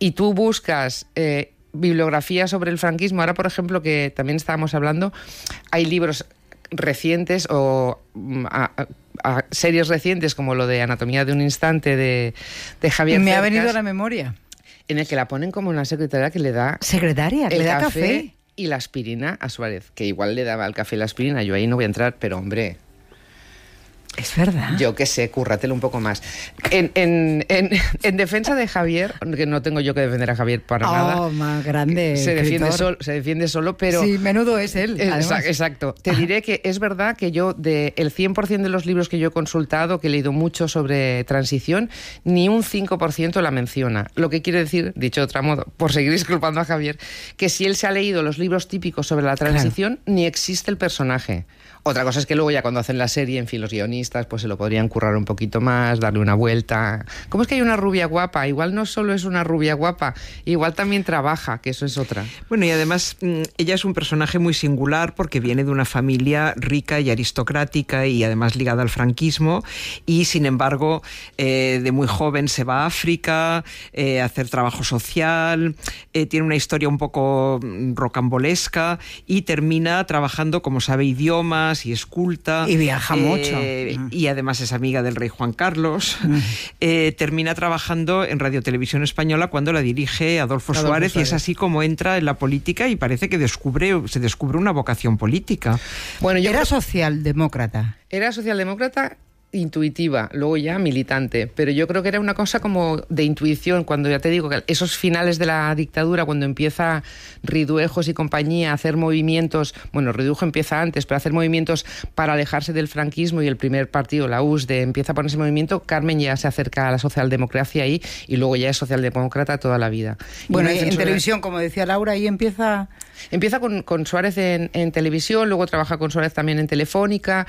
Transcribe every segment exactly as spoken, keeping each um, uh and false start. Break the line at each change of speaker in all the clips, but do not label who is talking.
y tú buscas eh, bibliografía sobre el franquismo, ahora por ejemplo, que también estábamos hablando, hay libros recientes o a, a, a series recientes como lo de Anatomía de un instante de, de Javier
Me
Cercas,
ha venido a la memoria.
En el que la ponen como una secretaria que le da...
Secretaria, que
el
le da
café,
café.
Y la aspirina a Suárez, que igual le daba el café y la aspirina. Yo ahí no voy a entrar, pero hombre...
Es verdad.
Yo qué sé, cúrratelo un poco más. En, en, en, en defensa de Javier, que no tengo yo que defender a Javier para
oh,
nada.
más grande.
Se defiende, sol, se defiende solo, pero...
Sí, menudo es él,
Exacto. exacto. Te diré que es verdad que yo, de el cien por ciento de los libros que yo he consultado, que he leído mucho sobre transición, ni un cinco por ciento la menciona. Lo que quiere decir, dicho de otro modo, por seguir disculpando a Javier, que si él se ha leído los libros típicos sobre la transición, claro, ni existe el personaje. Otra cosa es que luego ya cuando hacen la serie, en fin, los guionistas pues se lo podrían currar un poquito más, darle una vuelta. ¿Cómo es que hay una rubia guapa? Igual no solo es una rubia guapa, igual también trabaja, que eso es otra.
Bueno, y además ella es un personaje muy singular porque viene de una familia rica y aristocrática y además ligada al franquismo, y sin embargo eh, de muy joven se va a África eh, a hacer trabajo social, eh, tiene una historia un poco rocambolesca y termina trabajando, como sabe, idiomas y es culta.
Y viaja
eh,
mucho.
Y además es amiga del rey Juan Carlos.
Mm.
Eh, termina trabajando en Radio Televisión Española cuando la dirige Adolfo, Adolfo Suárez, Suárez, y es así como entra en la política y parece que descubre, se descubre una vocación política.
Bueno, yo era creo... socialdemócrata.
Era socialdemócrata intuitiva, luego ya militante, pero yo creo que era una cosa como de intuición, cuando ya te digo que esos finales de la dictadura, cuando empieza Riduejos y compañía a hacer movimientos, bueno, Riduejo empieza antes, pero a hacer movimientos para alejarse del franquismo, y el primer partido, la U S D, empieza a ponerse movimiento, Carmen ya se acerca a la socialdemocracia ahí y luego ya es socialdemócrata toda la vida.
Bueno, y en defensora... televisión, como decía Laura, ahí empieza...
Empieza con, con Suárez en, en televisión, luego trabaja con Suárez también en Telefónica,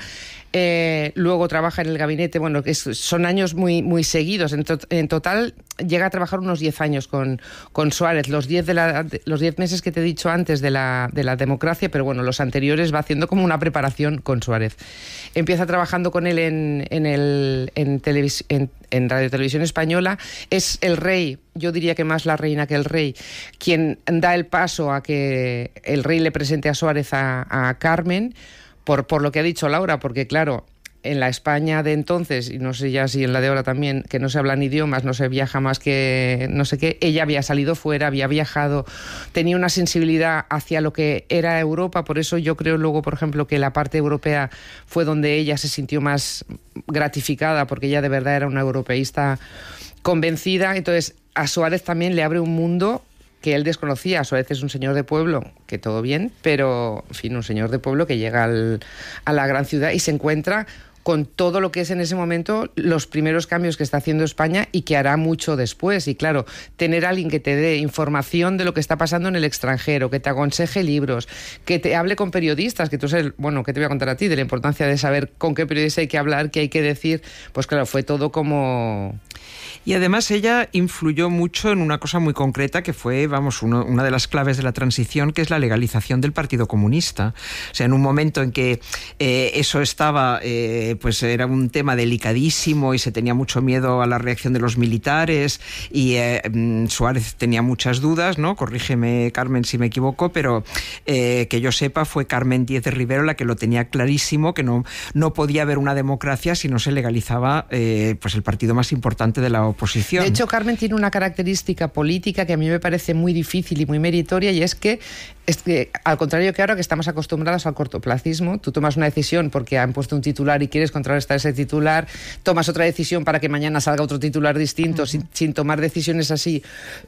eh, luego trabaja en el gabinete, bueno, es, son años muy, muy seguidos, en, to, en total llega a trabajar unos diez años con, con Suárez, los diez de la, de, los diez meses que te he dicho antes de la, de la democracia, pero bueno, los anteriores va haciendo como una preparación con Suárez. Empieza trabajando con él en, en, el, en, televis, en, en Radio Televisión Española, es el rey, yo diría que más la reina que el rey, quien da el paso a que el rey le presente a Suárez a, a Carmen, por, por lo que ha dicho Laura, porque claro, en la España de entonces, y no sé ya si en la de ahora también, que no se hablan idiomas, no se viaja más que no sé qué, ella había salido fuera, había viajado, tenía una sensibilidad hacia lo que era Europa, por eso yo creo luego, por ejemplo, que la parte europea fue donde ella se sintió más gratificada, porque ella de verdad era una europeísta convencida. Entonces a Suárez también le abre un mundo que él desconocía. Suárez es un señor de pueblo, que todo bien, pero, en fin, un señor de pueblo que llega al, a la gran ciudad y se encuentra con todo lo que es en ese momento los primeros cambios que está haciendo España y que hará mucho después. Y claro, tener a alguien que te dé información de lo que está pasando en el extranjero, que te aconseje libros, que te hable con periodistas, que tú sabes, bueno, ¿qué te voy a contar a ti? De la importancia de saber con qué periodista hay que hablar, qué hay que decir. Pues claro, fue todo como...
Y además ella influyó mucho en una cosa muy concreta que fue, vamos, uno, una de las claves de la transición, que es la legalización del Partido Comunista. O sea, en un momento en que eh, eso estaba, eh, pues era un tema delicadísimo y se tenía mucho miedo a la reacción de los militares y eh, Suárez tenía muchas dudas, ¿no? Corrígeme, Carmen, si me equivoco, pero eh, que yo sepa fue Carmen Díez de Rivero la que lo tenía clarísimo, que no, no podía haber una democracia si no se legalizaba eh, pues el partido más importante de la oposición.
De hecho, Carmen tiene una característica política que a mí me parece muy difícil y muy meritoria, y es que, es que al contrario que ahora, que estamos acostumbrados al cortoplacismo, tú tomas una decisión porque han puesto un titular y quieres contrarrestar ese titular, tomas otra decisión para que mañana salga otro titular distinto, uh-huh. sin, sin tomar decisiones así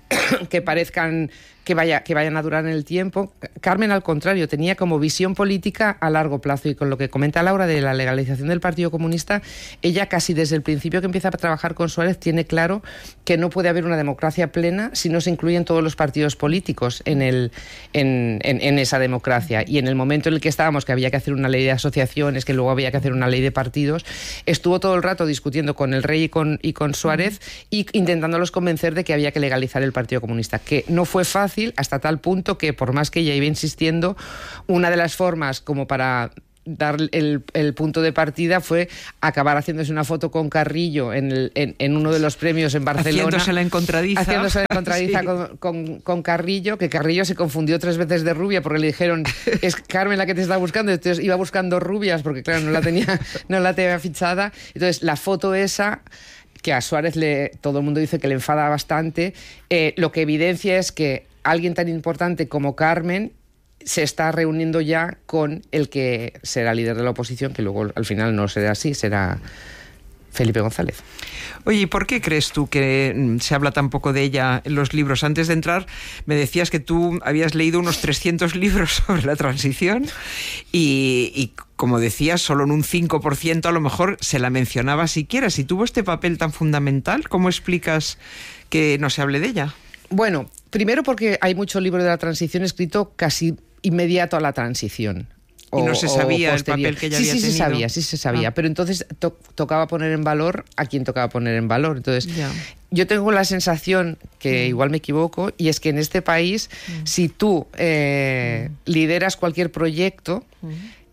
que parezcan que, vaya, que vayan a durar en el tiempo. Carmen, al contrario, tenía como visión política a largo plazo, y con lo que comenta Laura de la legalización del Partido Comunista, ella casi desde el principio que empieza a trabajar con Suárez tiene claro que no puede haber una democracia plena si no se incluyen todos los partidos políticos en, el, en, en, en esa democracia. Y en el momento en el que estábamos, que había que hacer una ley de asociaciones, que luego había que hacer una ley de partidos, estuvo todo el rato discutiendo con el rey y con, y con Suárez y intentándolos convencer de que había que legalizar el Partido Comunista, que no fue fácil, hasta tal punto que, por más que ella iba insistiendo, una de las formas como para dar el, el punto de partida fue acabar haciéndose una foto con Carrillo en, el, en, en uno de los premios en Barcelona.
Haciéndose la encontradiza.
Haciéndose la encontradiza
sí.
con, con, con Carrillo, que Carrillo se confundió tres veces de rubia porque le dijeron, es Carmen la que te está buscando, entonces iba buscando rubias porque claro, no la tenía, no la tenía fichada. Entonces la foto esa, que a Suárez le, todo el mundo dice que le enfada bastante, eh, lo que evidencia es que alguien tan importante como Carmen se está reuniendo ya con el que será líder de la oposición, que luego al final no será así, será Felipe González.
Oye, ¿y por qué crees tú que se habla tan poco de ella en los libros? Antes de entrar me decías que tú habías leído unos trescientos libros sobre la transición y, y como decías, solo en un cinco por ciento a lo mejor se la mencionaba siquiera. Si tuvo este papel tan fundamental, ¿cómo explicas que no se hable de ella?
Bueno, primero porque hay mucho libro de la transición escrito casi inmediato a la transición.
Y no se sabía el papel que ella
sí,
había
sí,
tenido.
Sí, se sabía, sí se sabía. Ah. Pero entonces to tocaba poner en valor a quien tocaba poner en valor. Entonces, yeah. yo tengo la sensación, que mm. igual me equivoco, y es que en este país, mm. si tú eh, mm. lideras cualquier proyecto mm.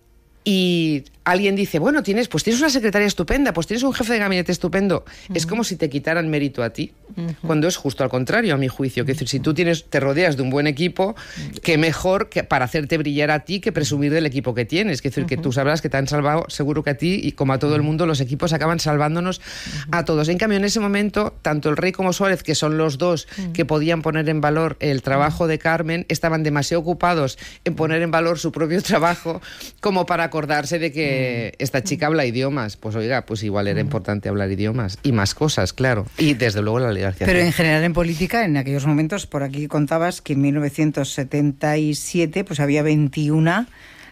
y alguien dice, bueno, tienes, pues tienes una secretaria estupenda, pues tienes un jefe de gabinete estupendo, uh-huh. es como si te quitaran mérito a ti, uh-huh. cuando es justo al contrario, a mi juicio. Que es decir, si tú tienes, te rodeas de un buen equipo, qué mejor que para hacerte brillar a ti que presumir del equipo que tienes. Que es decir, uh-huh. que tú sabrás que te han salvado, seguro que a ti, y como a todo el mundo, los equipos acaban salvándonos uh-huh. a todos. En cambio, en ese momento, tanto el Rey como Suárez, que son los dos uh-huh. que podían poner en valor el trabajo uh-huh. de Carmen, estaban demasiado ocupados en poner en valor su propio trabajo como para acordarse de que esta chica habla idiomas. Pues oiga, pues igual era importante hablar idiomas y más cosas, claro. Y desde luego la oligarquía.
Pero en general en política, en aquellos momentos, por aquí contabas que en mil novecientos setenta y siete pues había veintiuna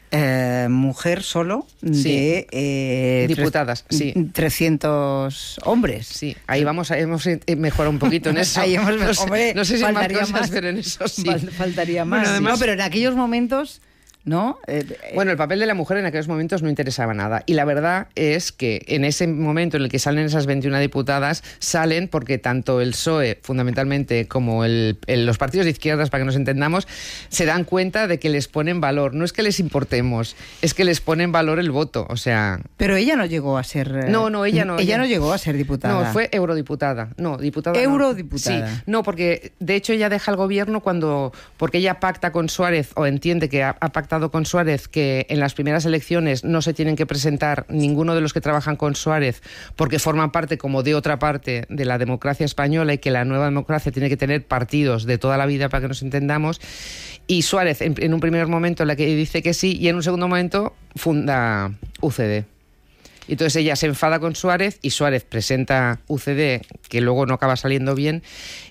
eh, mujer solo de
sí.
eh,
diputadas, sí.
trescientos hombres.
Sí, ahí vamos, hemos mejorado un poquito en eso.
Ahí hemos,
no sé,
hombre,
no sé si
faltaría
más cosas,
más,
pero en eso sí.
Faltaría más.
Bueno, además,
no, pero en aquellos momentos... ¿no? Eh,
bueno, el papel de la mujer en aquellos momentos no interesaba nada. Y la verdad es que en ese momento en el que salen esas veintiuna diputadas, salen porque tanto el P S O E, fundamentalmente, como el, el, los partidos de izquierdas, para que nos entendamos, se dan cuenta de que les ponen valor. No es que les importemos, es que les ponen valor el voto. O sea...
Pero ella no llegó a ser...
No, no, ella no.
Ella,
ella
no llegó a ser diputada.
No, fue eurodiputada. No, diputada
Eurodiputada.
No. Sí, no, porque de hecho ella deja el gobierno cuando... Porque ella pacta con Suárez, o entiende que ha, ha pactado con Suárez que en las primeras elecciones no se tienen que presentar ninguno de los que trabajan con Suárez porque forman parte como de otra parte de la democracia española y que la nueva democracia tiene que tener partidos de toda la vida para que nos entendamos. Y Suárez en, en un primer momento la que dice que sí y en un segundo momento funda U C D. Entonces ella se enfada con Suárez y Suárez presenta U C D, que luego no acaba saliendo bien,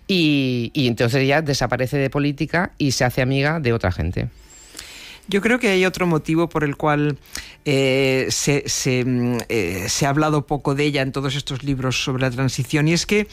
y, y entonces ella desaparece de política y se hace amiga de otra gente.
Yo creo que hay otro motivo por el cual eh, se, se, eh, se ha hablado poco de ella en todos estos libros sobre la transición, y es que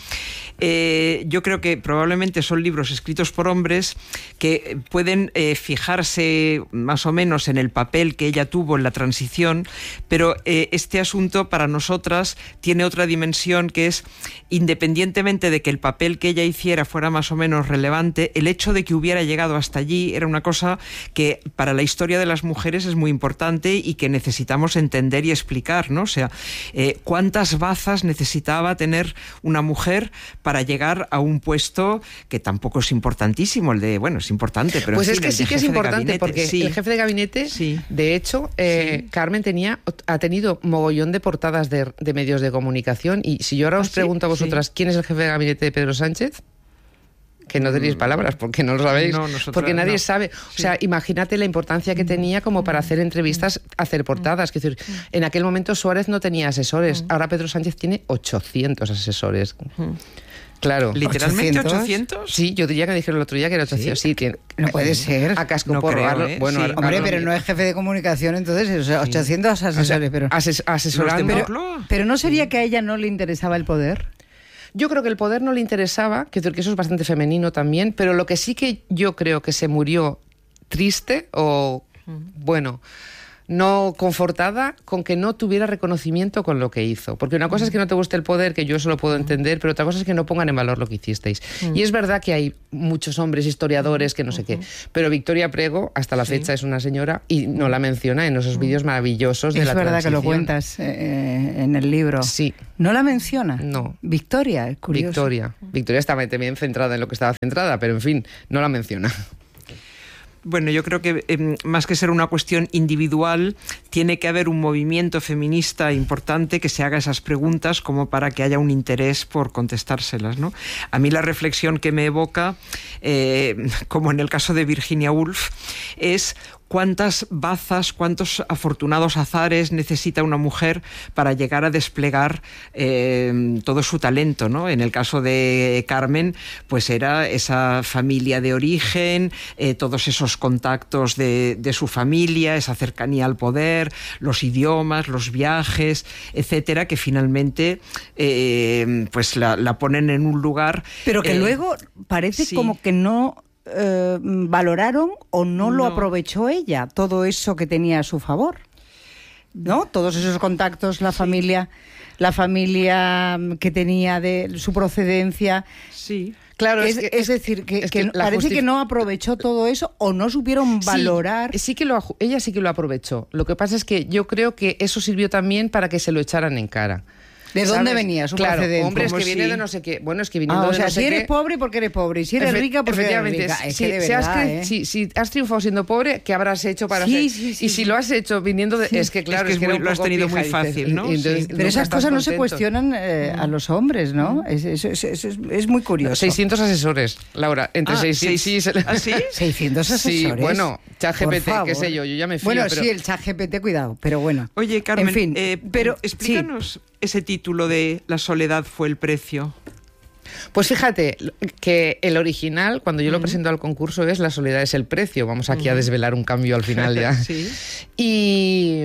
eh, yo creo que probablemente son libros escritos por hombres que pueden eh, fijarse más o menos en el papel que ella tuvo en la transición, pero eh, este asunto para nosotras tiene otra dimensión, que es, independientemente de que el papel que ella hiciera fuera más o menos relevante, el hecho de que hubiera llegado hasta allí era una cosa que para la historia de las mujeres es muy importante y que necesitamos entender y explicar, ¿no? O sea, eh, ¿cuántas bazas necesitaba tener una mujer para llegar a un puesto que tampoco es importantísimo? El de, bueno, es importante, pero
pues
en
es
fin,
que sí que es importante, porque
sí.
el jefe de gabinete,
sí.
de hecho, eh, sí. Carmen tenía, ha tenido mogollón de portadas de, de medios de comunicación, y si yo ahora os ¿Ah, pregunto sí? a vosotras, sí. ¿quién es el jefe de gabinete de Pedro Sánchez? Que no tenéis palabras, porque no lo sabéis, no, nosotros, porque nadie no. sabe. O sí. sea, imagínate la importancia que tenía como para hacer entrevistas, hacer portadas. Es decir, en aquel momento Suárez no tenía asesores, ahora Pedro Sánchez tiene ochocientos asesores. Claro.
¿Literalmente ochocientos?
Sí, yo diría que dijeron el otro día que era ochocientos. Sí, sí tiene,
no puede ser.
A casco
no
porro.
creo, ¿eh?
Bueno,
sí.
Hombre, pero no es jefe de comunicación, entonces, o sea, ochocientos asesores. O sea,
pero ases asesorando.
Pero, pero ¿no sería que a ella no le interesaba el poder?
Yo creo que el poder no le interesaba, que eso es bastante femenino también, pero lo que sí que yo creo que se murió triste o, bueno, no confortada con que no tuviera reconocimiento con lo que hizo. Porque una cosa es que no te guste el poder, que yo eso lo puedo entender, pero otra cosa es que no pongan en valor lo que hicisteis. Mm. Y es verdad que hay muchos hombres historiadores que no sé uh-huh. qué, pero Victoria Prego hasta la sí. fecha es una señora y no la menciona en esos vídeos maravillosos de
es
la
verdad
transición.
Que lo cuentas eh, en el libro.
Sí.
¿No la menciona?
No.
Victoria, es curioso.
Victoria. Victoria estaba también centrada en lo que estaba centrada, pero en fin, no la menciona.
Bueno, yo creo que eh, más que ser una cuestión individual, tiene que haber un movimiento feminista importante que se haga esas preguntas como para que haya un interés por contestárselas, ¿no? A mí la reflexión que me evoca, eh, como en el caso de Virginia Woolf, es cuántas bazas, cuántos afortunados azares necesita una mujer para llegar a desplegar eh, todo su talento, ¿no? En el caso de Carmen, pues era esa familia de origen, eh, todos esos contactos de, de su familia, esa cercanía al poder, los idiomas, los viajes, etcétera, que finalmente eh, pues la, la ponen en un lugar...
Pero que
eh,
luego parece
sí.
como que no... Eh, valoraron o no, no lo aprovechó ella, todo eso que tenía a su favor, ¿no? Todos esos contactos, la sí. familia, la familia que tenía de su procedencia.
Sí.
Claro,
es,
es, que,
es decir, que,
es
que, que parece justif- que no aprovechó todo eso o no supieron valorar.
Sí, sí que lo, ella sí que lo aprovechó. Lo que pasa es que yo creo que eso sirvió también para que se lo echaran en cara.
¿De
¿sabes?
dónde venía su
claro,
procedencia?
Hombre, es que
si...
viene de no sé qué. Bueno, es que viniendo
ah, o
de
sea,
no sé
si eres
qué...
pobre porque eres pobre, y si eres
Efe-
rica porque eres rica. Es
si,
que de
si,
verdad,
has cre-
¿eh?
si, si has triunfado siendo pobre, ¿qué habrás hecho para
sí,
ser?
Sí, sí,
y si
sí.
lo has hecho viniendo de...
Sí.
Es que claro,
es que,
es que
es muy, lo has tenido
pija,
muy fácil, ¿no?
Y, y entonces,
sí.
Pero esas cosas no se cuestionan eh,
mm.
a los hombres, ¿no? Es, es, es, es, es muy curioso.
seiscientos asesores, Laura. Entre
ah,
seiscientos...
Seis,
sí,
¿Ah, sí?
seiscientos asesores.
Sí, bueno, ChatGPT, qué sé yo, yo ya me fío.
Bueno,
pero...
sí, el ChatGPT, cuidado, pero bueno.
Oye, Carmen,
en fin,
eh,
pero
explícanos
sí.
ese título de La soledad fue el precio.
Pues fíjate que el original, cuando yo lo presento al concurso, es La soledad es el precio. Vamos aquí uh-huh. a desvelar un cambio al final ya.
Sí.
Y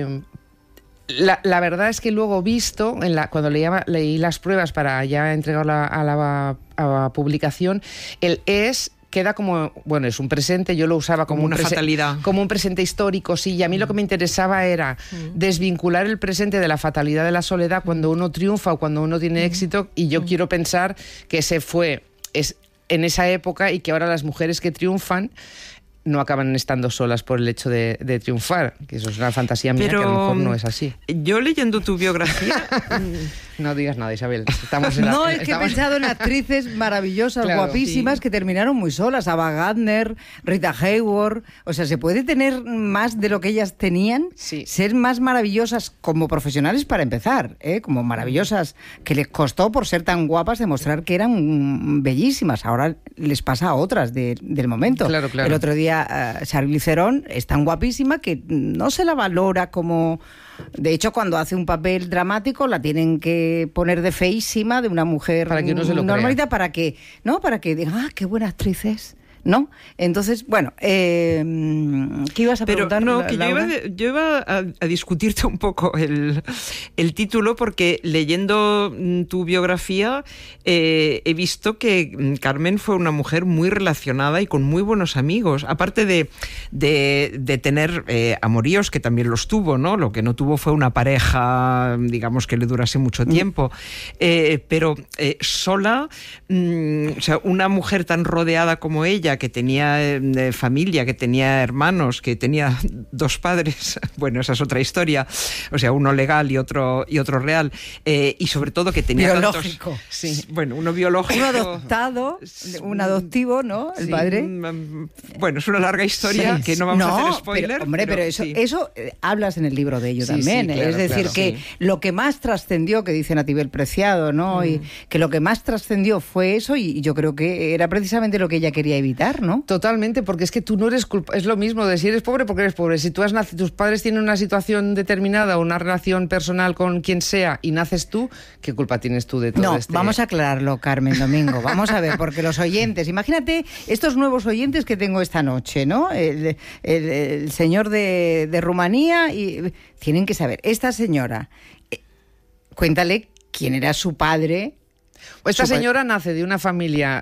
la, la verdad es que luego visto, en la, cuando leía, leí las pruebas para ya entregarla a la, a la publicación, el es... queda como, bueno, es un presente, yo lo usaba como,
como una
un prese-
fatalidad.
Como un presente histórico, sí, y a mí mm. lo que me interesaba era mm. desvincular el presente de la fatalidad de la soledad cuando uno triunfa o cuando uno tiene mm. éxito, y yo mm. quiero pensar que ese fue es, en esa época y que ahora las mujeres que triunfan no acaban estando solas por el hecho de, de triunfar, que eso es una fantasía mía. Pero que a lo mejor no es así.
Yo leyendo tu biografía...
No digas nada, Isabel. Estamos en la,
no, es
estamos...
que he pensado en actrices maravillosas,
claro,
guapísimas,
sí.
que terminaron muy solas. Ava Gardner, Rita Hayworth. O sea, ¿se puede tener más de lo que ellas tenían?
Sí.
Ser más maravillosas como profesionales para empezar, ¿eh? Como maravillosas, que les costó por ser tan guapas demostrar que eran bellísimas. Ahora les pasa a otras de, del momento.
Claro, claro.
El otro día uh, Charlize Theron es tan guapísima que no se la valora como... De hecho, cuando hace un papel dramático la tienen que poner de feísima, de una mujer
para que uno se lo
normalita,
crea.
para que, ¿no? Para que digan, ah, qué buena actriz es, ¿no? Entonces, bueno, eh, ¿qué ibas a preguntar?
Pero no, que yo iba, de, yo iba a, a discutirte un poco el, el título, porque leyendo tu biografía eh, he visto que Carmen fue una mujer muy relacionada y con muy buenos amigos, aparte de, de, de tener eh, amoríos, que también los tuvo, ¿no? Lo que no tuvo fue una pareja, digamos, que le durase mucho tiempo, eh, pero eh, sola, mmm, o sea, una mujer tan rodeada como ella, que tenía eh, familia, que tenía hermanos, que tenía dos padres, bueno, esa es otra historia, o sea, uno legal y otro y otro real, eh, y sobre todo que tenía
biológico,
tantos,
sí.
Bueno, uno biológico,
uno adoptado, un adoptivo, ¿no? El sí. padre.
Bueno, es una larga historia sí. que no vamos no, a hacer spoiler.
Pero, hombre, pero, pero eso, sí. eso eh, hablas en el libro de ello
sí,
también,
sí, claro,
es decir,
claro,
que
sí.
lo que más trascendió, que dice Natibel Preciado, ¿no? Mm. Y que lo que más trascendió fue eso, y yo creo que era precisamente lo que ella quería evitar, ¿no?
Totalmente, porque es que tú no eres culpable, es lo mismo de si eres pobre porque eres pobre. Si tú has nacido, tus padres tienen una situación determinada o una relación personal con quien sea y naces tú, ¿qué culpa tienes tú de todo
no,
este?
No, vamos a aclararlo, Carmen Domingo, vamos a ver, porque los oyentes, imagínate estos nuevos oyentes que tengo esta noche, ¿no? El, el, el señor de, de Rumanía, y tienen que saber, esta señora, eh, cuéntale quién era su padre.
Esta
Super.
señora nace de una familia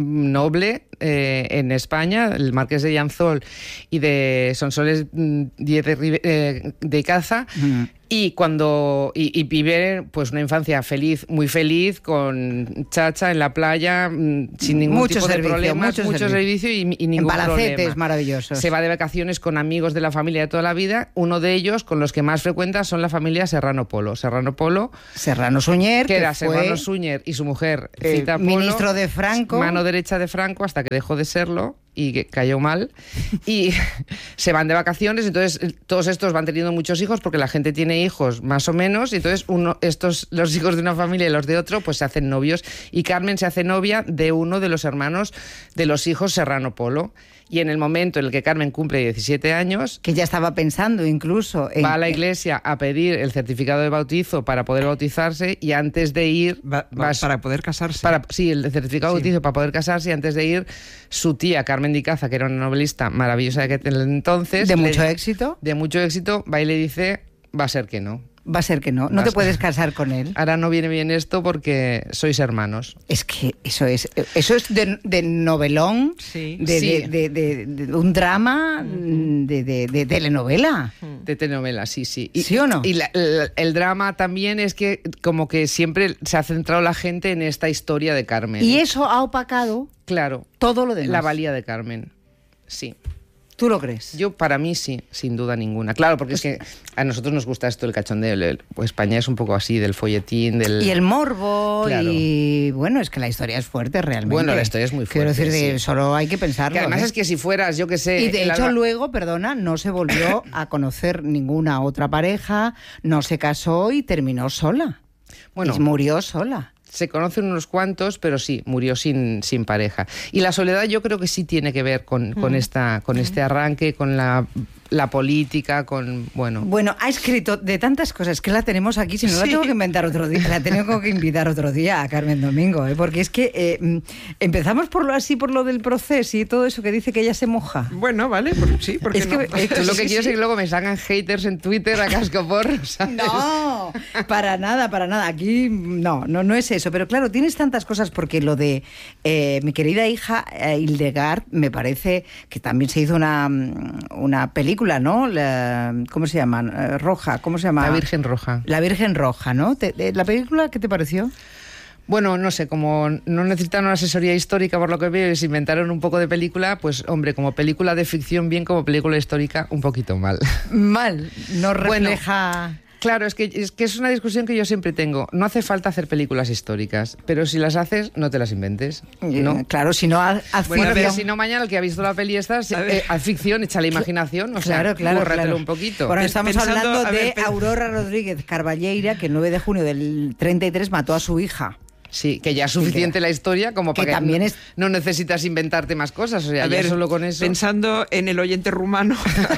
noble eh, en España, el marqués de Llanzol y de Sonsoles Díez de, Ribe- eh, de Caza, mm. y cuando y, y vive pues una infancia feliz, muy feliz, con chacha en la playa, sin ningún
mucho
tipo de
servicio,
problemas, mucho, mucho servicio, servicio y, y ningún
en palacetes
problema.
maravillosos.
Se va de vacaciones con amigos de la familia de toda la vida. Uno de ellos, con los que más frecuenta, son la familia Serrano Polo. Serrano Polo,
Serrano Suñer,
que,
que
era
fue
Serrano Suñer y su mujer
eh,
Cita Polo,
ministro de Franco,
mano derecha de Franco, hasta que dejó de serlo y que cayó mal, y se van de vacaciones. Entonces todos estos van teniendo muchos hijos porque la gente tiene hijos más o menos, y entonces uno, estos, los hijos de una familia y los de otro, pues se hacen novios, y Carmen se hace novia de uno de los hermanos de los hijos Serrano Polo. Y en el momento en el que Carmen cumple diecisiete años...
Que ya estaba pensando incluso... En,
va a la iglesia a pedir el certificado de bautizo para poder bautizarse, y antes de ir...
Va, va, vas, para poder casarse.
Para, sí, el certificado de
sí.
bautizo para poder casarse, y antes de ir, su tía Carmen de Icaza, que era una novelista maravillosa de aquel entonces...
De mucho
le,
éxito.
De mucho éxito, va y le dice, va a ser que no.
Va a ser que no, no te puedes casar con él.
Ahora no viene bien esto porque sois hermanos.
Es que eso es eso es de, de novelón,
sí.
de,
sí.
De, de, de, de un drama, uh-huh. de, de, de telenovela.
De telenovela, sí, sí. Y,
¿Sí o no?
Y la, la, el drama también es que como que siempre se ha centrado la gente en esta historia de Carmen.
Y eso ha opacado,
claro,
todo lo demás.
La valía de Carmen, sí.
¿Tú lo crees?
Yo, para mí, sí, sin duda ninguna. Claro, porque es que a nosotros nos gusta esto, el cachondeo. El, el, pues España es un poco así, del folletín, del...
Y el morbo,
claro.
Y bueno, es que la historia es fuerte realmente.
Bueno, la historia es muy fuerte.
Quiero decir, de,
sí.
Solo hay que pensarlo.
Que además
¿eh?
es que si fueras, yo que sé...
Y de hecho
alba...
luego, perdona, no se volvió a conocer ninguna otra pareja, no se casó y terminó sola. Bueno, y murió sola.
Se conocen unos cuantos, pero sí, murió sin, sin pareja. Y la soledad yo creo que sí tiene que ver con, con, esta, con este arranque, con la, la política, con... Bueno,
bueno, ha escrito de tantas cosas que la tenemos aquí, si no sí. la tengo que inventar otro día, la tengo que invitar otro día a Carmen Domingo, ¿eh? Porque es que eh, empezamos por lo así, por lo del proceso y todo eso que dice que ella se moja.
Bueno, vale, por, sí, porque
es
no.
que,
eh, Tú lo que sí, quieres sí. es que luego me salgan haters en Twitter a cascoporro, ¿sabes?
No, para nada, para nada. Aquí no, no, no es eso. Eso, pero claro, tienes tantas cosas porque lo de eh, mi querida hija eh, Hildegard me parece que también se hizo una, una película, ¿no? La, ¿Cómo se llama? Eh, Roja, ¿cómo se llama?
La Virgen Roja.
La Virgen Roja, ¿no? ¿Te, de, ¿La película qué te pareció?
Bueno, no sé, como no necesitan una asesoría histórica por lo que veo y se inventaron un poco de película, pues hombre, como película de ficción bien, como película histórica un poquito mal.
Mal, no refleja...
Bueno, claro, es que, es que es una discusión que yo siempre tengo. No hace falta hacer películas históricas, pero si las haces, no te las inventes, ¿no?
Claro, si no, haz, haz
bueno,
ficción.
Pero si no, mañana el que ha visto la peli esta, eh, haz ficción, echa la imaginación, o sea,
claro, claro,
claro. un poquito.
Bueno, estamos
Pensando,
hablando de
ver,
Aurora Rodríguez Carballeira, que el nueve de junio del treinta y tres mató a su hija.
Sí, que ya es suficiente la historia como para que, que
también
no,
es...
no necesitas inventarte más cosas. O sea,
a
ya
ver,
solo con eso.
Pensando en el oyente rumano.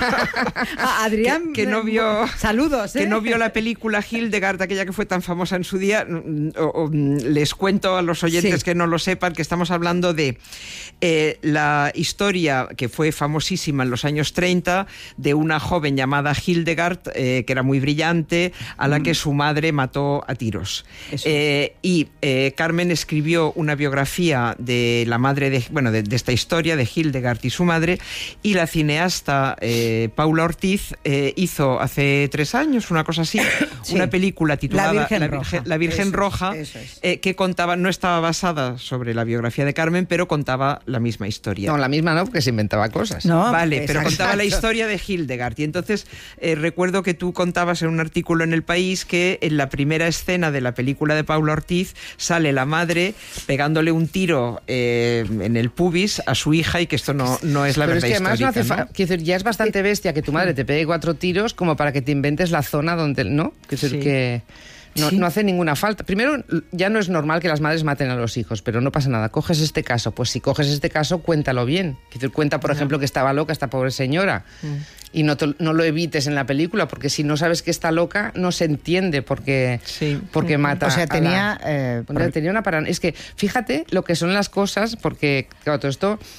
ah, Adrián,
que, que no vio.
Saludos, ¿eh?
Que no vio la película Hildegard, aquella que fue tan famosa en su día. O, o, les cuento a los oyentes sí. que no lo sepan que estamos hablando de eh, la historia que fue famosísima en los años treinta de una joven llamada Hildegard, eh, que era muy brillante, a la mm. que su madre mató a tiros. Eh, y eh, Carmen escribió una biografía de la madre de, bueno, de, de esta historia de Hildegard y su madre, y la cineasta eh, Paula Ortiz eh, hizo hace tres años, una cosa así, sí. una película titulada La Virgen, la Virgen,
Roja,
la Virgen
eso
Roja
es, eso es.
Eh, que contaba, no estaba basada sobre la biografía de Carmen, pero contaba la misma historia.
No, la misma no, porque se inventaba cosas.
No,
vale,
exacto.
pero contaba la historia de Hildegard. Y entonces eh, recuerdo que tú contabas en un artículo en El País que en la primera escena de la película de Paula Ortiz sale la madre pegándole un tiro eh, en el pubis a su hija y que esto no, no es la
Pero
verdad
es que además
histórica,
no hace
¿no?
Quiero decir, ya es bastante bestia que tu madre te pegue cuatro tiros como para que te inventes la zona donde... ¿no? Quiero decir
Sí.
que... No, sí. no hace ninguna falta. Primero, ya no es normal que las madres maten a los hijos, pero no pasa nada. Coges este caso, pues si coges este caso, cuéntalo bien. Quiero decir, cuenta, por no. ejemplo, que estaba loca esta pobre señora. Mm. Y no, te, no lo evites en la película, porque si no sabes que está loca, no se entiende por qué,
sí.
porque mata.
O sea, tenía...
La,
eh,
tenía una paranoia. Es que, fíjate lo que son las cosas, porque, claro, todo esto...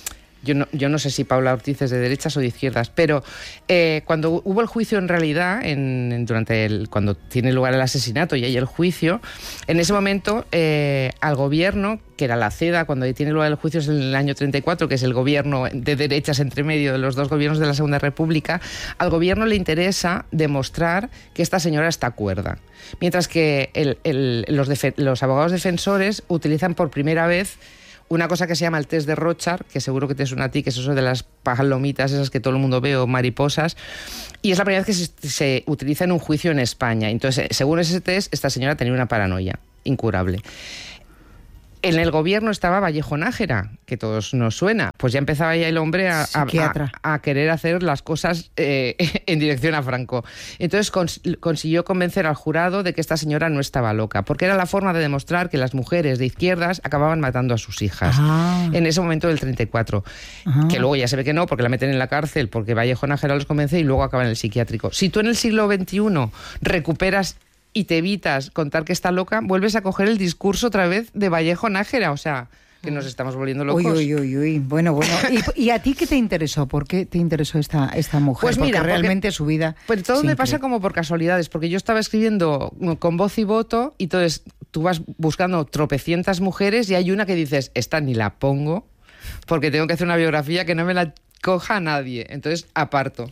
Yo no, yo no sé si Paula Ortiz es de derechas o de izquierdas, pero eh, cuando hubo el juicio en realidad, en, en, durante el, cuando tiene lugar el asesinato y hay el juicio, en ese momento eh, al gobierno, que era la CEDA, cuando tiene lugar el juicio es en el año treinta y cuatro, que es el gobierno de derechas entre medio de los dos gobiernos de la Segunda República, al gobierno le interesa demostrar que esta señora está cuerda. Mientras que el, el, los, defe- los abogados defensores utilizan por primera vez una cosa que se llama el test de Rorschach, que seguro que te suena a ti, que es eso de las palomitas esas que todo el mundo ve, o mariposas, y es la primera vez que se, se utiliza en un juicio en España. Entonces, según ese test, esta señora tenía una paranoia incurable. En el gobierno estaba Vallejo Nájera, que todos nos suena. Pues ya empezaba ya el hombre a, a, a, a querer hacer las cosas eh, en dirección a Franco. Entonces cons consiguió convencer al jurado de que esta señora no estaba loca, porque era la forma de demostrar que las mujeres de izquierdas acababan matando a sus hijas. Ajá. En ese momento del treinta y cuatro. Ajá. Que luego ya se ve que no, porque la meten en la cárcel, porque Vallejo Nájera los convence y luego acaban en el psiquiátrico. Si tú en el siglo veintiuno recuperas y te evitas contar que está loca, vuelves a coger el discurso otra vez de Vallejo Nájera, o sea, que nos estamos volviendo locos.
Uy, uy, uy, uy. Bueno, bueno. ¿Y, ¿Y a ti qué te interesó? ¿Por qué te interesó esta, esta mujer?
Pues mira,
porque realmente
porque,
su vida...
Pues todo me pasa como por casualidades, porque yo estaba escribiendo con voz y voto, y entonces tú vas buscando tropecientas mujeres y hay una que dices, esta ni la pongo, porque tengo que hacer una biografía que no me la coja nadie. Entonces aparto.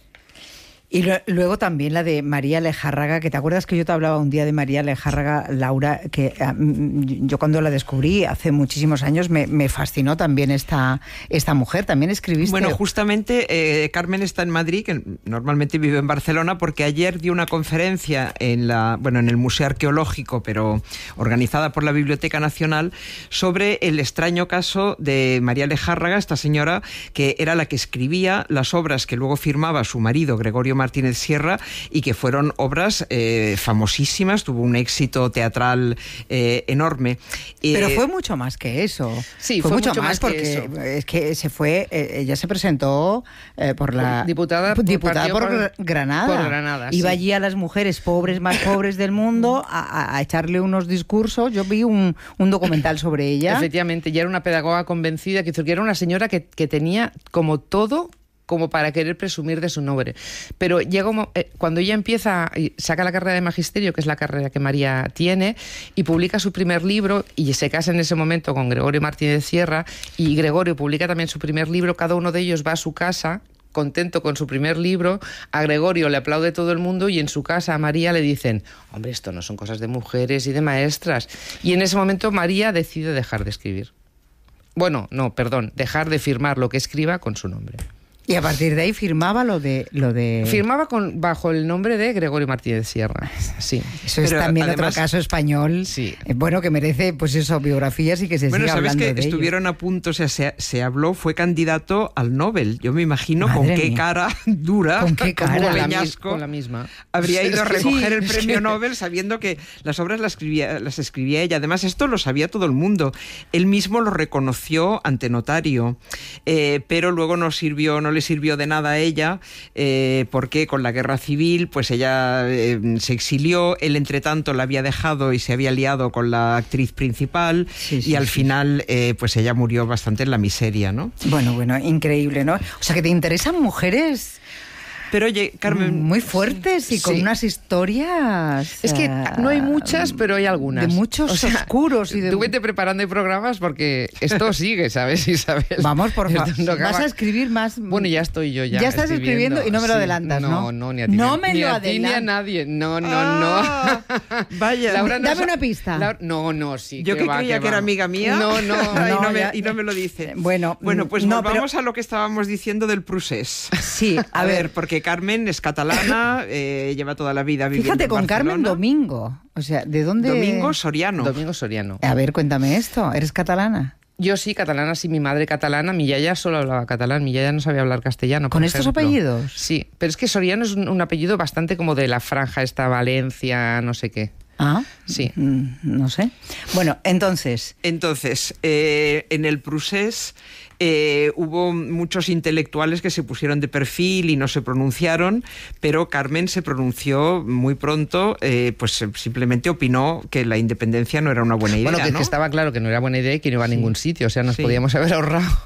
Y lo, luego también la de María Lejárraga, que te acuerdas que yo te hablaba un día de María Lejárraga, Laura, que um, yo cuando la descubrí hace muchísimos años me, me fascinó también esta, esta mujer. También escribiste...
Bueno, justamente eh, Carmen está en Madrid, que normalmente vive en Barcelona, porque ayer dio una conferencia en, la, bueno, en el Museo Arqueológico, pero organizada por la Biblioteca Nacional, sobre el extraño caso de María Lejárraga, esta señora que era la que escribía las obras que luego firmaba su marido, Gregorio Martínez Sierra, y que fueron obras eh, famosísimas, tuvo un éxito teatral eh, enorme.
Pero
eh,
fue mucho más que eso.
Sí,
fue,
fue
mucho,
mucho
más,
más
porque
que eso.
Es que se fue, eh, ella se presentó eh, por la
diputada,
diputada por,
por
Granada.
Por Granada,
Iba
sí.
allí a las mujeres pobres, más pobres del mundo, a, a echarle unos discursos. Yo vi un, un documental sobre ella.
Efectivamente, ya era una pedagoga convencida, que era una señora que, que tenía como todo como para querer presumir de su nombre. Pero llega como, eh, cuando ella empieza, saca la carrera de magisterio, que es la carrera que María tiene, y publica su primer libro, y se casa en ese momento con Gregorio Martínez Sierra, y Gregorio publica también su primer libro, cada uno de ellos va a su casa, contento con su primer libro, a Gregorio le aplaude todo el mundo, y en su casa a María le dicen, hombre, esto no son cosas de mujeres y de maestras. Y en ese momento María decide dejar de escribir. Bueno, no, perdón, dejar de firmar lo que escriba con su nombre.
Y a partir de ahí firmaba lo de... Lo de...
Firmaba con, bajo el nombre de Gregorio Martínez Sierra. Sí.
Eso es Pero también además, otro caso español.
Sí.
Eh, bueno, que merece, pues eso, biografías y que se
bueno,
siga hablando de ello.
Bueno, sabes que estuvieron a punto, o sea, se, se habló, fue candidato al Nobel. Yo me imagino
Madre
con
mía.
qué cara dura,
con qué cara,
como
la,
leñasco,
con la misma.
habría ido a recoger
sí,
el premio Nobel sabiendo que las obras las escribía, las escribía ella. Además, esto lo sabía todo el mundo. Él mismo lo reconoció ante notario, eh, pero luego no sirvió, no le sirvió de nada a ella, eh, porque con la guerra civil, pues ella eh, se exilió, él entre tanto la había dejado y se había liado con la actriz principal, sí, sí, y al sí. final, eh, pues ella murió bastante en la miseria, ¿no?
Bueno, bueno, increíble, ¿no? O sea, que te interesan mujeres...
Pero oye, Carmen...
Muy fuertes y con sí. unas historias...
Es que no hay muchas, pero hay algunas.
De muchos o sea, oscuros. Y de...
Tú vete preparando programas porque esto sigue, ¿sabes, Isabel?
Vamos, por favor. No vas a escribir más...
Bueno, ya estoy yo ya
Ya estás escribiendo, escribiendo y no me lo
sí.
adelantas, ¿no?
No, no, ni a ti.
No me
ni
lo
a ti ni a nadie. No, no,
ah,
no.
Vaya.
Laura, no Dame sa... una pista.
Laura... No, no, sí.
Yo que, que
va,
creía
que,
que era amiga mía.
No, no.
no, y, no me,
ya...
y no me lo dice.
Bueno,
bueno pues
no,
volvamos
pero...
a lo que estábamos diciendo del procés.
Sí, a,
a ver,
ver,
porque Carmen es catalana, eh, lleva toda la vida viviendo
Fíjate,
en
con
Barcelona.
Carmen Domingo. O sea, ¿de dónde...?
Domingo Soriano.
Domingo Soriano.
A ver, cuéntame esto. ¿Eres catalana?
Yo sí, catalana, sí, mi madre catalana, mi yaya solo hablaba catalán, mi yaya no sabía hablar castellano.
¿Con estos
ejemplo.
apellidos?
Sí, pero es que Soriano es un, un apellido bastante como de la franja esta Valencia, no sé qué.
Ah,
sí.
Mm, no sé. Bueno, entonces...
Entonces, eh, en el procés... Eh, hubo muchos intelectuales que se pusieron de perfil y no se pronunciaron, pero Carmen se pronunció muy pronto, eh, pues simplemente opinó que la independencia no era una buena idea.
Bueno, que,
¿no?
que estaba claro que no era buena idea y que no iba a
sí.
ningún sitio, o sea, nos
sí.
podíamos haber ahorrado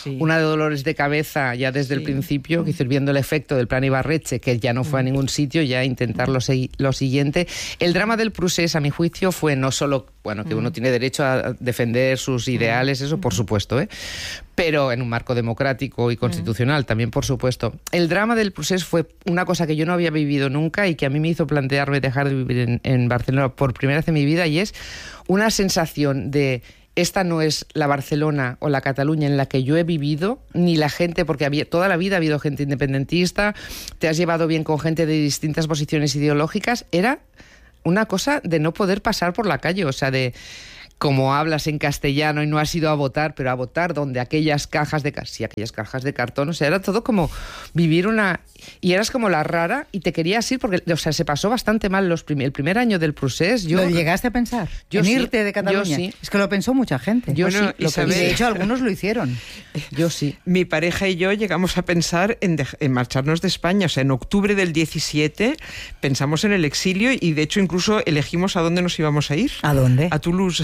Sí.
una de dolores de cabeza ya desde
Sí.
el principio, que decir, viendo el efecto del plan Ibarretxe, que ya no fue a ningún sitio, ya intentar lo, segui- lo siguiente. El drama del Prusés, a mi juicio, fue no solo, bueno, que uno tiene derecho a defender sus ideales, eso por supuesto, ¿eh? pero en un marco democrático y constitucional también, por supuesto. El drama del Prusés fue una cosa que yo no había vivido nunca y que a mí me hizo plantearme dejar de vivir en, en Barcelona por primera vez en mi vida, y es una sensación de esta no es la Barcelona o la Cataluña en la que yo he vivido, ni la gente, porque había, toda la vida ha habido gente independentista, te has llevado bien con gente de distintas posiciones ideológicas, era una cosa de no poder pasar por la calle, o sea, de como hablas en castellano y no has ido a votar, pero a votar donde aquellas cajas de sí, aquellas cajas de cartón, o sea, era todo como vivir una... Y eras como la rara y te querías ir porque, o sea, se pasó bastante mal los prim... el primer año del Prusés. Yo...
¿Lo llegaste a pensar?
Yo
¿En
sí,
irte de Cataluña?
yo sí.
Es que lo pensó mucha gente.
Yo
Bueno,
sí, lo
Isabel-
Y de hecho algunos lo hicieron.
Yo sí.
Mi pareja y yo llegamos a pensar en, dej- en marcharnos de España. O sea, en octubre del diecisiete pensamos en el exilio y de hecho incluso elegimos a dónde nos íbamos a ir.
¿A dónde?
A Toulouse.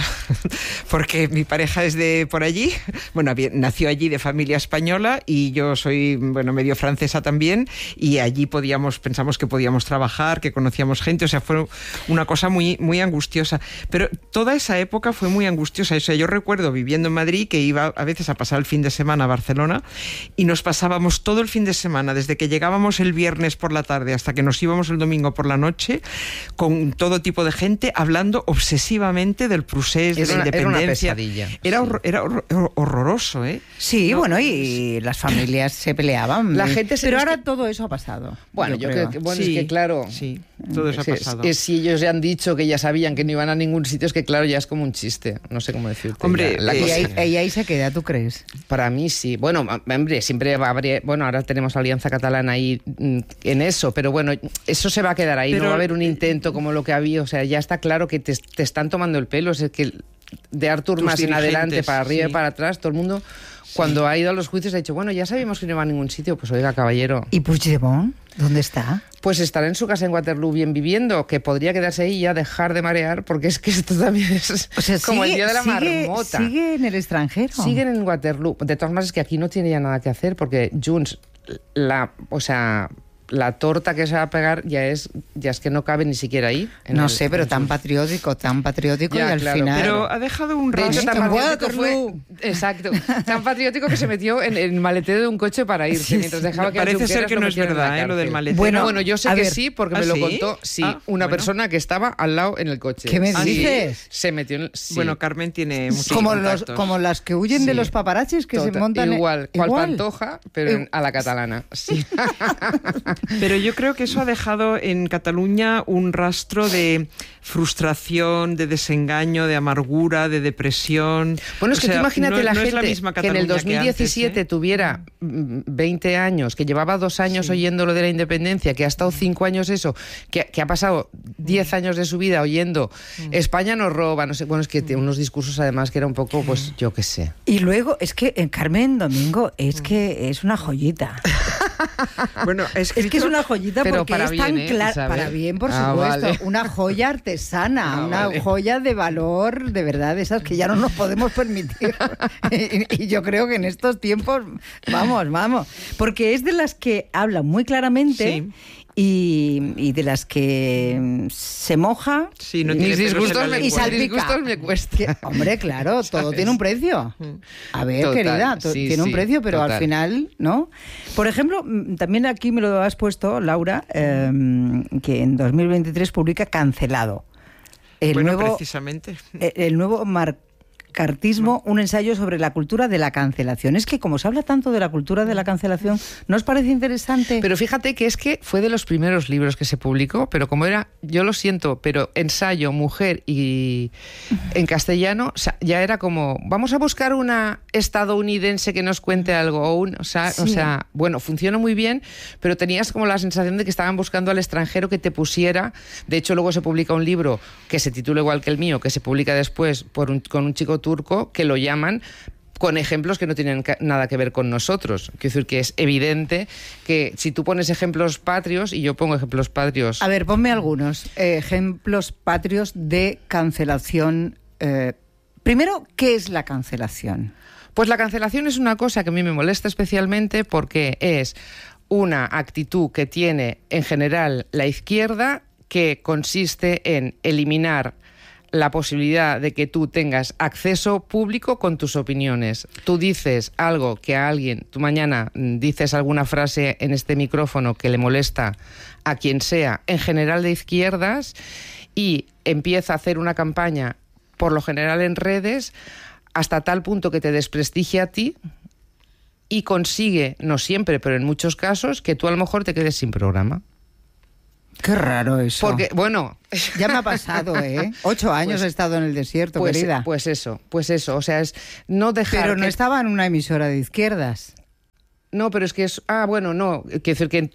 Porque mi pareja es de por allí. Bueno, había- nació allí de familia española y yo soy, bueno, medio francesa también. Y allí podíamos, pensamos que podíamos trabajar, que conocíamos gente. O sea, fue una cosa muy, muy angustiosa. Pero toda esa época fue muy angustiosa. O sea, yo recuerdo viviendo en Madrid que iba a veces a pasar el fin de semana a Barcelona y nos pasábamos todo el fin de semana, desde que llegábamos el viernes por la tarde hasta que nos íbamos el domingo por la noche, con todo tipo de gente hablando obsesivamente del Prusés, de
Era
la
una- era una
independencia.
pesadilla,
Era,
sí.
horror- era horror- horror- horroroso, ¿eh?
Sí,
No,
bueno, y las familias se peleaban.
La gente se-
Pero
es
ahora
que-
todo eso ha pasado.
Bueno, yo, creo que, bueno,
Sí,
es que claro...
Sí, todo eso ha
es-
pasado.
es- si ellos ya han dicho que ya sabían que no iban a ningún sitio, es que claro, ya es como un chiste. No sé cómo decirte.
Hombre,
ya, la
eh,
Y
cosa-
ahí, y ahí se queda, ¿tú crees?
Para mí sí. Bueno, hombre, siempre va a haber... Bueno, ahora tenemos Alianza Catalana ahí mm, en eso, pero bueno, eso se va a quedar ahí.
Pero-
no va a haber un intento como lo que había. O sea, ya está claro que te, te están tomando el pelo. Es que de Artur
Tus
Mas en
dirigentes,
adelante, para arriba
sí.
y para atrás, todo el mundo, cuando ha ido a los juicios, ha dicho, bueno, ya sabíamos que no iba a ningún sitio. Pues oiga, caballero,
¿Y Puigdemont? ¿Dónde está?
pues estará en su casa en Waterloo bien viviendo, que podría quedarse ahí y ya dejar de marear, porque es que esto también es
O sea,
como
sigue,
el día de la
sigue-
marmota.
sigue en el extranjero.
Siguen en Waterloo. De todas maneras, es que aquí no tiene ya nada que hacer porque Junts, la, o sea, la torta que se va a pegar ya es, ya es que no cabe ni siquiera ahí. en
No
el-
sé, pero
en
tan
Junts.
patriótico, tan patriótico
Ya,
y al
claro,
final...
Pero ha dejado un
De hecho,
rastro.
tan
En
patriótico fue,
Waterloo.
exacto, tan patriótico que se metió en el maletero de un coche para irse,
Sí,
mientras
sí.
dejaba que a
Parece
Junqueras
ser que
lo
no es
metieran en la
verdad, ¿eh? Lo del
cárcel.
maletero.
Bueno,
Bueno, yo sé
a
que
ver.
sí, porque
¿Ah,
me lo
sí?
contó, sí,
Ah,
una
bueno.
persona que estaba al lado en el coche.
¿Qué me
Sí,
dices?
Se metió en el... sí.
Bueno, Carmen tiene muchos
como, los,
contactos.
como las que huyen de
Sí.
los paparazzis que se
Total,
montan...
igual, cual
igual.
Pantoja, pero en- a la catalana. Sí.
Pero yo creo que eso ha dejado en Cataluña un rastro de frustración, de desengaño, de amargura, de depresión.
Bueno, es
O
que
sea,
tú imagínate
no-
la
no
gente
es la misma
que en el
Cataluña
dos mil diecisiete
antes, ¿eh?
tuviera mm, veinte años, que llevaba dos años
Sí.
oyendo lo de la independencia, que ha estado cinco años eso, que, que ha pasado diez años de su vida oyendo España nos roba, no sé, bueno, es que tiene unos discursos además que era un poco, pues yo qué sé.
Y luego, es que en Carmen Domingo es que es una joyita.
Bueno, ha
Es que es
escrito-
una joyita
Pero
porque
para
es tan
bien, ¿eh,
clara.
Isabel?
Para bien, por
Ah,
supuesto.
vale.
Una joya artesana,
Ah,
una
vale.
joya de valor, de verdad, de esas que ya no nos podemos permitir. y, y yo creo que en estos tiempos, vamos, vamos. Porque es de las que habla muy claramente.
Sí.
Y, y de las que mm, se moja.
Sí, no
Mis
tiene pelos en
disgustos
la
me,
y
lengua.
mis
salpica.
disgustos me cuesta.
Que, hombre, claro, todo
¿Sabes?
tiene un precio. A ver,
Total,
querida, to-
sí,
tiene un
sí,
precio, pero al
total.
final, ¿no? Por ejemplo, mm, también aquí me lo has puesto, Laura, eh, que en dos mil veintitrés publica Cancelado. El
Bueno,
nuevo,
precisamente.
eh, el nuevo Marcartismo, un ensayo sobre la cultura de la cancelación. Es que como se habla tanto de la cultura de la cancelación, ¿no os parece interesante?
Pero fíjate que es que fue de los primeros libros que se publicó, pero como era, yo lo siento, pero ensayo, mujer y en castellano, o sea, ya era como, vamos a buscar una estadounidense que nos cuente algo, o, un, o, sea,
Sí.
o sea, bueno, funcionó muy bien, pero tenías como la sensación de que estaban buscando al extranjero que te pusiera. De hecho, luego se publica un libro que se titula igual que el mío, que se publica después por un, con un chico turco, que lo llaman con ejemplos que no tienen ca- nada que ver con nosotros. Quiero decir que es evidente que si tú pones ejemplos patrios y yo pongo ejemplos patrios...
A ver, ponme algunos eh, ejemplos patrios de cancelación. eh, Primero, ¿qué es la cancelación?
Pues la cancelación es una cosa que a mí me molesta especialmente porque es una actitud que tiene en general la izquierda, que consiste en eliminar la posibilidad de que tú tengas acceso público con tus opiniones. Tú dices algo que a alguien, tú mañana dices alguna frase en este micrófono que le molesta a quien sea, en general de izquierdas, y empieza a hacer una campaña, por lo general en redes, hasta tal punto que te desprestigie a ti y consigue, no siempre, pero en muchos casos, que tú a lo mejor te quedes sin programa.
Qué raro eso.
Porque, bueno...
Ya me ha pasado, ¿eh? Ocho años
pues,
he estado en el desierto,
pues,
querida.
Pues eso, pues eso. O sea, es no dejar...
Pero no
que...
estaba en una emisora de izquierdas.
No, pero es que es... Ah, bueno, no. Quiero decir que...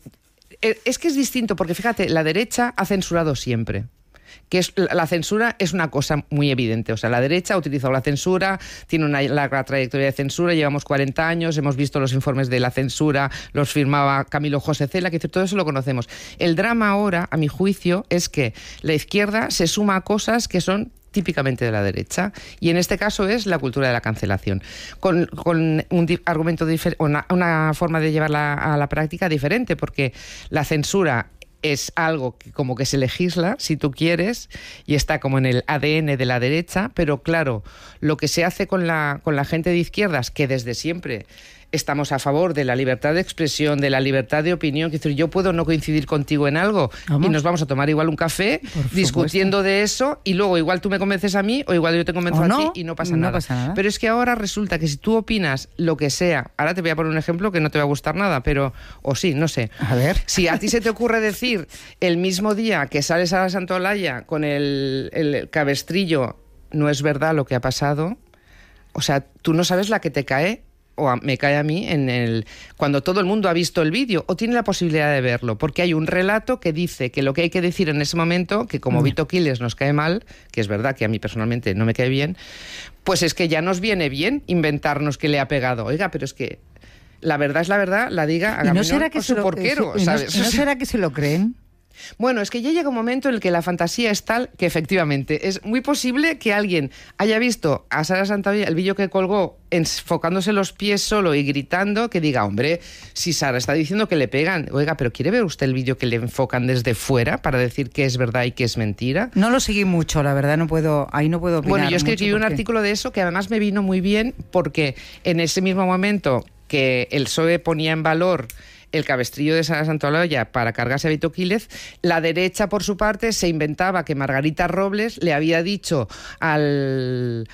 Es que es distinto, porque fíjate, la derecha ha censurado siempre. Que es, la censura es una cosa muy evidente. O sea, la derecha ha utilizado la censura, tiene una larga trayectoria de censura, llevamos cuarenta años, hemos visto los informes de la censura, los firmaba Camilo José Cela, que todo eso lo conocemos. El drama ahora, a mi juicio, es que la izquierda se suma a cosas que son típicamente de la derecha, y en este caso es la cultura de la cancelación, con, con un di- argumento diferente, una, una forma de llevarla a la práctica diferente, porque la censura es algo que como que se legisla, si tú quieres, y está como en el A D N de la derecha, pero claro, lo que se hace con la, con la gente de izquierdas, que desde siempre estamos a favor de la libertad de expresión, de la libertad de opinión, que decir, yo puedo no coincidir contigo en algo, ¿Vamos? y nos vamos a tomar igual un café discutiendo de eso, y luego igual tú me convences a mí o igual yo te convenzo a
no,
ti y no pasa,
no
nada.
pasa nada.
Pero es que ahora resulta que si tú opinas lo que sea, ahora te voy a poner un ejemplo que no te va a gustar nada, pero, o sí, no sé.
A ver.
Si a ti se te ocurre decir el mismo día que sales a la Santolaya con el, el cabestrillo, no es verdad lo que ha pasado, o sea, tú no sabes la que te cae, o a, me cae a mí, en el cuando todo el mundo ha visto el vídeo o tiene la posibilidad de verlo, porque hay un relato que dice que lo que hay que decir en ese momento, que como mm. Vito Quiles nos cae mal, que es verdad que a mí personalmente no me cae bien, pues es que ya nos viene bien inventarnos que le ha pegado. Oiga, pero es que la verdad es la verdad, la diga a
¿Y no será que
o
se
su
lo,
porquero,
¿y no,
¿sabes?
¿no será que se lo creen?
Bueno, es que ya llega un momento en el que la fantasía es tal que efectivamente es muy posible que alguien haya visto a Sara Santolaya el vídeo que colgó enfocándose los pies solo y gritando, que diga, hombre, si Sara está diciendo que le pegan, oiga, pero ¿quiere ver usted el vídeo que le enfocan desde fuera para decir que es verdad y que es mentira?
No lo seguí mucho, la verdad, no puedo, ahí no puedo opinar.
Bueno, yo escribí un artículo de eso que además me vino muy bien porque en ese mismo momento que el P S O E ponía en valor el cabestrillo de Sara Santolaya para cargarse a Vito Quiles, la derecha, por su parte, se inventaba que Margarita Robles le había dicho al,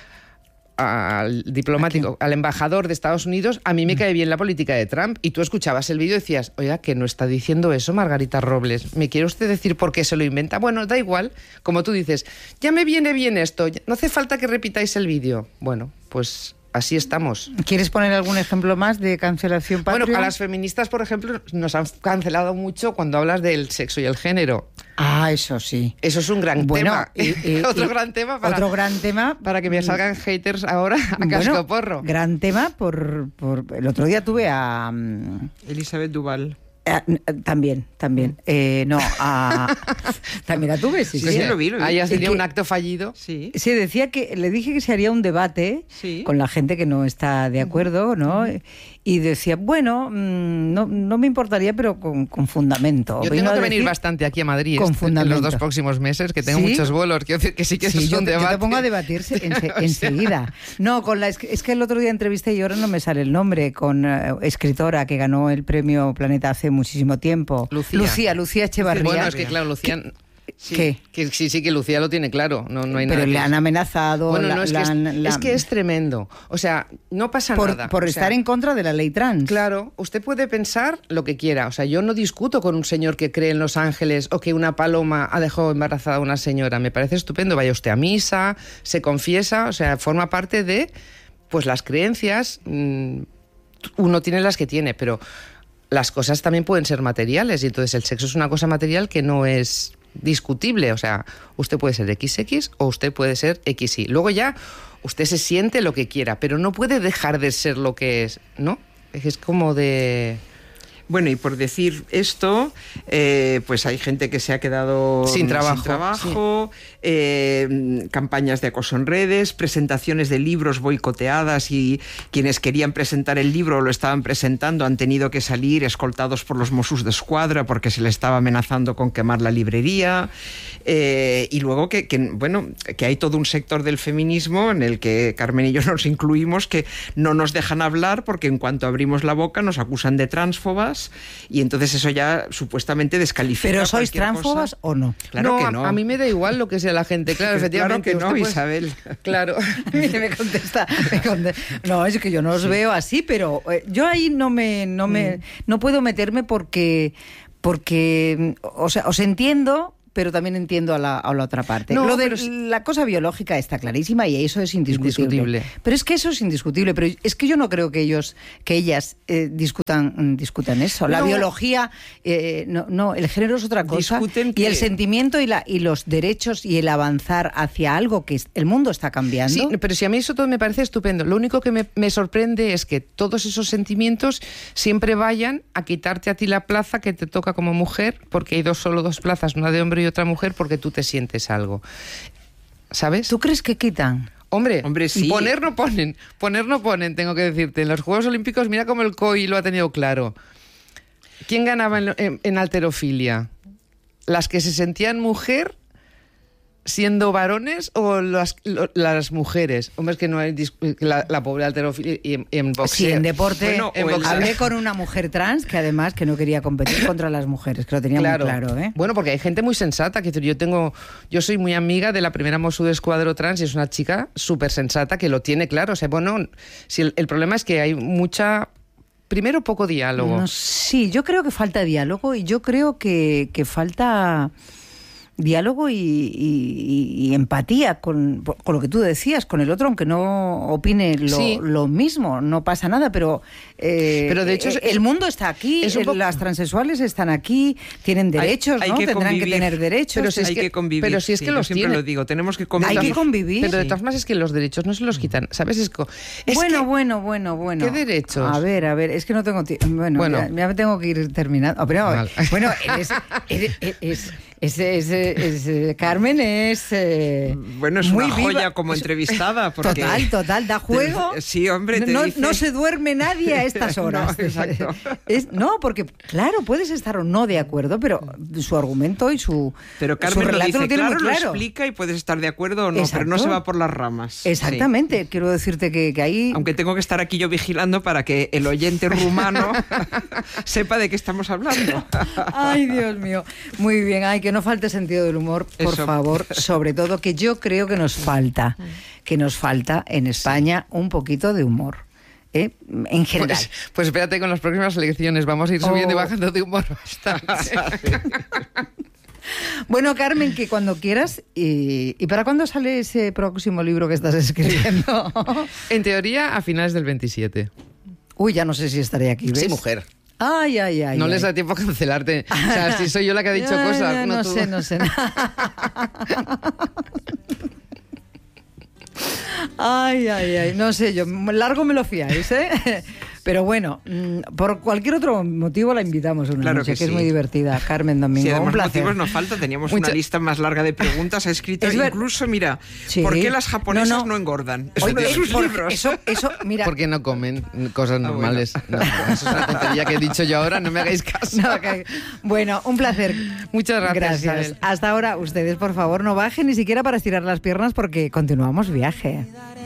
al diplomático, al embajador de Estados Unidos, a mí me cae bien la política de Trump, y tú escuchabas el vídeo y decías, oiga, que no está diciendo eso Margarita Robles, ¿me quiere usted decir por qué se lo inventa? Bueno, da igual, como tú dices, ya me viene bien esto, no hace falta que repitáis el vídeo. Bueno, pues... así estamos.
¿Quieres poner algún ejemplo más de cancelación patria?
Bueno, a las feministas, por ejemplo, nos han cancelado mucho cuando hablas del sexo y el género.
Ah, eso sí.
Eso es un gran
bueno,
tema.
Y, y,
otro
y,
gran tema para,
otro gran tema
para que me salgan haters ahora a casco porro.
Bueno, gran tema por, por... El otro día tuve a... Um,
Elizabeth Duval.
Eh, también, también. Eh, no, a, también la tuve, sí,
sí.
sí,
sí lo vi, lo vi.
Ahí sería
que,
un acto fallido.
Sí. Sí, decía que, le dije que se haría un debate
sí.
con la gente que no está de acuerdo, ¿no? Uh-huh. Y decía, bueno, no, no me importaría, pero con, con fundamento.
Yo
Vino
tengo que
decir,
venir bastante aquí a Madrid
con
este, en los dos próximos meses, que tengo ¿Sí? muchos vuelos. Quiero decir que sí que
sí,
eso es
yo,
un debate.
Yo te pongo a debatirse en, enseguida. No, con la, es que el otro día entrevisté, y ahora no me sale el nombre, con uh, escritora que ganó el premio Planeta hace muchísimo tiempo.
Lucía.
Lucía, Lucía Echevarría.
Bueno, es que claro, Lucía... Sí,
¿Qué?
Que, sí, sí, que Lucía lo tiene claro. No, no hay
Pero
nada
le
que...
han amenazado.
Bueno,
la,
no, es,
la,
que es,
la...
es que es tremendo. O sea, no pasa
por,
nada.
Por
o
estar
sea,
en contra de la ley trans.
Claro, usted puede pensar lo que quiera. O sea, yo no discuto con un señor que cree en los ángeles o que una paloma ha dejado embarazada a una señora. Me parece estupendo. Vaya usted a misa, se confiesa, o sea, forma parte de pues las creencias. Uno tiene las que tiene, pero las cosas también pueden ser materiales, y entonces el sexo es una cosa material que no es discutible. O sea, usted puede ser equis equis o usted puede ser equis y. Luego ya usted se siente lo que quiera, pero no puede dejar de ser lo que es, ¿no? Es como de...
Bueno, y por decir esto, eh, pues hay gente que se ha quedado
sin trabajo,
sin trabajo sí. eh, campañas de acoso en redes, presentaciones de libros boicoteadas y quienes querían presentar el libro o lo estaban presentando han tenido que salir escoltados por los Mossos d'Esquadra porque se les estaba amenazando con quemar la librería. Eh, y luego que, que, bueno, que hay todo un sector del feminismo en el que Carmen y yo nos incluimos que no nos dejan hablar porque en cuanto abrimos la boca nos acusan de tránsfobas y entonces eso ya supuestamente descalifica.
¿Pero sois tránsfobas o no?
Claro
no,
que no.
A, a mí me da igual lo que sea la gente, claro, efectivamente.
Claro que no,
puede...
Isabel.
Claro.
me contesta, me contesta. No, es que yo no os sí. veo así, pero eh, yo ahí no me, no me, mm. no puedo meterme porque, porque, o sea, os entiendo, pero también entiendo a la, a la otra parte.
No,
Lo de
pero es...
la cosa biológica está clarísima y eso es indiscutible.
indiscutible.
Pero es que eso es indiscutible. Pero es que yo no creo que ellos, que ellas eh, discutan, discutan eso. La no. biología, eh, no, no, el género es otra cosa.
Discuten
y
que...
el sentimiento y, la, y los derechos y el avanzar hacia algo que es, el mundo está cambiando.
Sí, pero si a mí eso todo me parece estupendo. Lo único que me, me sorprende es que todos esos sentimientos siempre vayan a quitarte a ti la plaza que te toca como mujer, porque hay dos, solo dos plazas, una de hombre y otra mujer, porque tú te sientes algo. ¿Sabes?
¿Tú crees que quitan?
Hombre,
Hombre sí.
poner no ponen, poner no ponen, tengo que decirte. En los Juegos Olímpicos, mira cómo el C O I lo ha tenido claro. ¿Quién ganaba en, en, en halterofilia? ¿Las que se sentían mujer siendo varones o las, lo, las mujeres? Hombre, es que no hay la, la pobre halterofilia y en, en boxeo.
Sí, en deporte.
Bueno, en boxeo.
Hablé con una mujer trans que además que no quería competir contra las mujeres, que lo tenía
claro.
muy claro, ¿eh?
Bueno, porque hay gente muy sensata, que yo tengo, yo soy muy amiga de la primera Mossos d'Esquadra trans y es una chica súper sensata que lo tiene claro. O sea, bueno, si el, el problema es que hay mucha primero poco diálogo.
No, sí, yo creo que falta diálogo y yo creo que, que falta diálogo y, y, y empatía con, con lo que tú decías, con el otro, aunque no opine lo,
sí.
lo mismo, no pasa nada, pero, eh,
pero de hecho
eh,
es,
el mundo está aquí,
es un poco...
las transexuales están aquí, tienen derechos,
hay, hay
¿no?
que
Tendrán
convivir.
que tener derechos.
Pero si es
hay
que,
que
convivir.
Pero si es
sí,
que los
siempre
tiene.
lo digo, tenemos que convivir.
Hay que convivir.
Pero de
sí.
todas formas es que los derechos no se los quitan, ¿sabes? Es, es
bueno,
que...
bueno, bueno, bueno.
¿Qué derechos?
A ver, a ver, es que no tengo tiempo. Bueno,
bueno.
Ya, ya me tengo que ir terminando. Oh, pero, bueno, es, es, es, es, es, es, es Carmen es eh,
bueno, es
muy
una joya
viva.
como entrevistada porque
total, total, da juego.
Sí, hombre, te
no,
dice...
no se duerme nadie a estas horas.
No, exacto.
Es, no, porque claro, puedes estar o no de acuerdo, pero su argumento y su
pero Carmen
su relato
lo dice
lo tiene
claro,
muy claro,
lo explica y puedes estar de acuerdo o no,
exacto.
pero no se va por las ramas.
Exactamente,
sí.
Quiero decirte que, que ahí...
Aunque tengo que estar aquí yo vigilando para que el oyente rumano sepa de qué estamos hablando.
Ay, Dios mío. Muy bien, ay, que no falte sentido del humor, por
Eso.
favor, sobre todo, que yo creo que nos falta, que nos falta en España un poquito de humor. ¿Eh? En general.
Pues, pues espérate con las próximas elecciones, vamos a ir subiendo
oh.
y bajando de humor bastante.
Bueno, Carmen, que cuando quieras, y, ¿y para cuándo sale ese próximo libro que estás escribiendo?
En teoría, a finales del veintisiete.
Uy, ya no sé si estaré aquí, ¿ves?
Sí, mujer.
Ay, ay, ay.
No
ay.
les da tiempo a cancelarte. O sea, si soy yo la que ha dicho
ya,
cosas.
Ya,
no,
no
tú.
sé, no sé. Ay, ay, ay, no sé yo, largo me lo fiáis, ¿eh? Pero bueno, por cualquier otro motivo la invitamos una
claro
noche, que,
que
es
sí.
muy divertida. Carmen Domingo,
Sí, además
un placer.
motivos nos falta, teníamos
Mucha...
una lista más larga de preguntas, ha escrito
Es ver...
incluso, mira,
sí.
¿por qué las japonesas no,
no.
no engordan? Es
Oye,
uno de sus
por,
libros.
Eso, eso, mira.
Porque no comen cosas
Ah,
normales.
bueno.
No, eso es una tontería que he dicho yo ahora, no me hagáis caso.
No, okay. Bueno, un placer.
Muchas gracias.
Gracias.
Isabel.
Hasta ahora, ustedes, por favor, no bajen ni siquiera para estirar las piernas porque continuamos viaje.